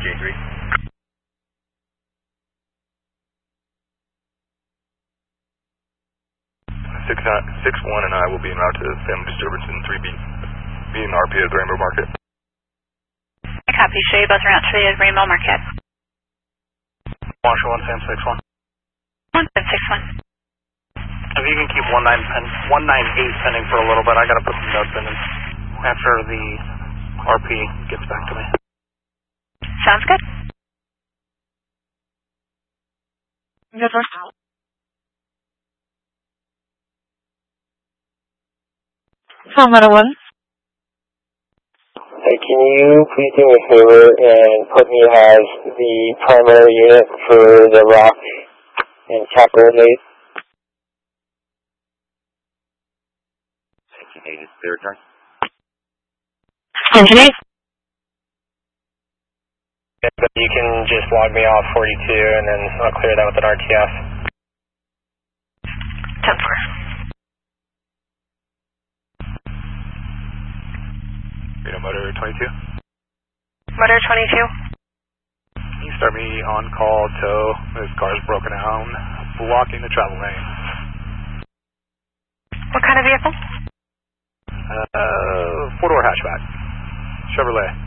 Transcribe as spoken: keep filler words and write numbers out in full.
J three. Six, six one and I will be en route to family disturbance in three B. Being R P at the Rainbow Market. I copy. Show you both around to the Rainbow Market. Marshall one, Sam six one. one seven six one. If you can keep one nine eight pending for a little bit, I gotta put some notes in after the R P gets back to me. Sounds good. Good work. Palmetto one. Hey, can you please do me a favor and put me as the primary unit for the rock and tackle mate? nineteen eight is clear, turn. Engineer. But you can just log me off forty-two and then I'll clear that with an R T F. ten four. Reno Motor twenty-two. Motor twenty-two. Can you start me on call tow? This car's broken down, blocking the travel lane. What kind of vehicle? Uh, four-door hatchback. Chevrolet.